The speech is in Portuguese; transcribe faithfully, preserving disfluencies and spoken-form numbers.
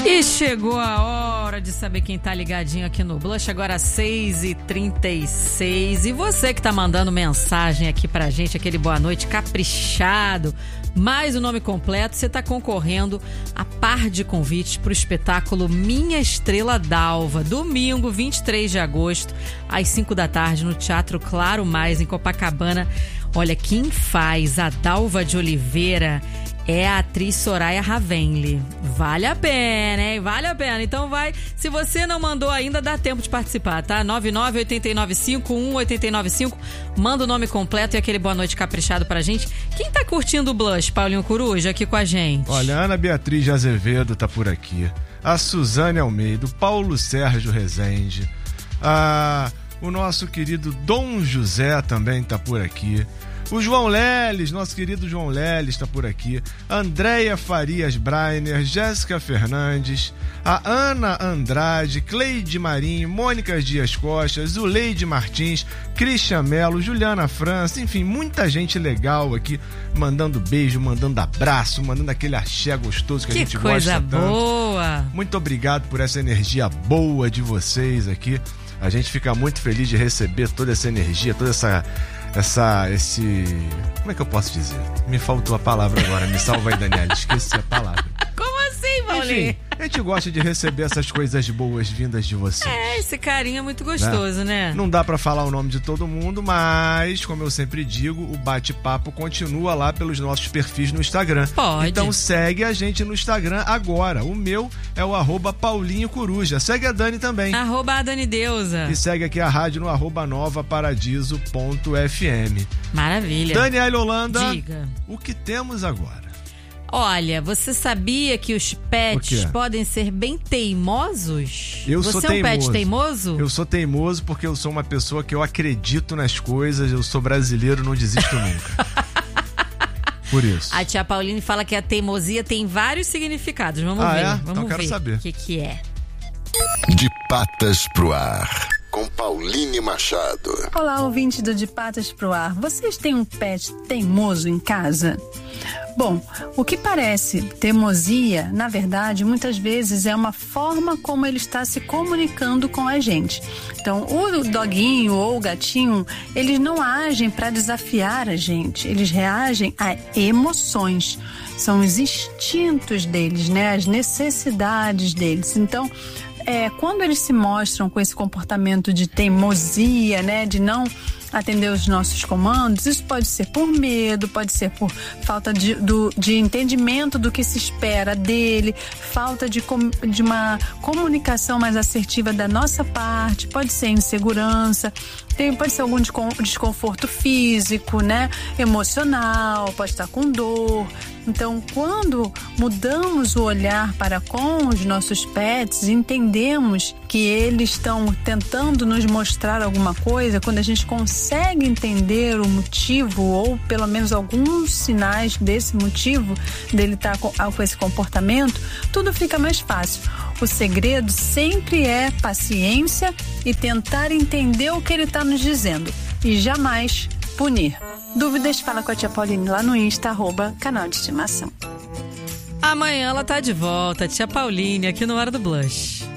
E chegou a hora de saber quem tá ligadinho aqui no Blush, agora seis e trinta e seis. E você que tá mandando mensagem aqui pra gente, aquele boa noite caprichado, mais o nome completo, você tá concorrendo a par de convites pro espetáculo Minha Estrela d'Alva, domingo, vinte e três de agosto, às cinco da tarde, no Teatro Claro Mais, em Copacabana. Olha, quem faz a Dalva de Oliveira é a atriz Soraya Ravenli. Vale a pena, hein? Vale a pena. Então vai, se você não mandou ainda, dá tempo de participar, tá? nove nove oito nove cinco um oito nove cinco. Manda o nome completo e aquele boa noite caprichado pra gente. Quem tá curtindo o Blush, Paulinho Coruja, aqui com a gente? Olha, a Ana Beatriz de Azevedo tá por aqui. A Suzane Almeida, o Paulo Sérgio Rezende. A... O nosso querido Dom José também tá por aqui. O João Leles, nosso querido João Leles está por aqui. Andréia Farias Brainer, Jéssica Fernandes, a Ana Andrade, Cleide Marinho, Mônica Dias Costa, Zuleide Martins, Cristian Melo, Juliana França, enfim, muita gente legal aqui, mandando beijo, mandando abraço, mandando aquele axé gostoso que, que a gente gosta tanto. Que coisa boa! Muito obrigado por essa energia boa de vocês aqui. A gente fica muito feliz de receber toda essa energia, toda essa... Essa, esse... Como é que eu posso dizer? Me faltou a palavra agora, me salva aí, Daniela, esqueci a palavra. Como assim, Paulinho? Enfim, a gente gosta de receber essas coisas boas vindas de vocês. É, esse carinho é muito gostoso, né? né? Não dá pra falar o nome de todo mundo, mas, como eu sempre digo, o bate-papo continua lá pelos nossos perfis no Instagram. Pode. Então segue a gente no Instagram agora. O meu é o arroba Paulinho Coruja. Segue a Dani também. Arroba a Dani Deusa. E segue aqui a rádio no arroba nova paradiso ponto f m. Maravilha. Daniela Holanda, diga. O que temos agora? Olha, você sabia que os pets podem ser bem teimosos? Eu você sou é um teimoso. pet teimoso? Eu sou teimoso porque eu sou uma pessoa que eu acredito nas coisas, eu sou brasileiro, não desisto nunca. Por isso. A tia Pauline fala que a teimosia tem vários significados. Vamos ah, ver. É? Vamos então quero ver saber. O que, que é? De Patas pro Ar, com Pauline Machado. Olá, ouvinte do De Patas pro Ar. Vocês têm um pet teimoso em casa? Bom, o que parece teimosia, na verdade, muitas vezes é uma forma como ele está se comunicando com a gente. Então, o doguinho ou o gatinho, eles não agem para desafiar a gente, eles reagem a emoções. São os instintos deles, né? As necessidades deles. Então, é, quando eles se mostram com esse comportamento de teimosia, né? De não atender os nossos comandos, isso pode ser por medo, pode ser por falta de, do, de entendimento do que se espera dele, falta de, com, de uma comunicação mais assertiva da nossa parte, pode ser insegurança, tem, pode ser algum desconforto físico, né? Emocional, pode estar com dor. Então, quando mudamos o olhar para com os nossos pets, entendemos que eles estão tentando nos mostrar alguma coisa, quando a gente consegue entender o motivo, ou pelo menos alguns sinais desse motivo, dele estar com, com esse comportamento, tudo fica mais fácil. O segredo sempre é paciência e tentar entender o que ele está nos dizendo, e jamais punir. Dúvidas? Fala com a tia Pauline lá no Insta, arroba canal de estimação. Amanhã ela tá de volta, tia Pauline, aqui no Hora do Blush.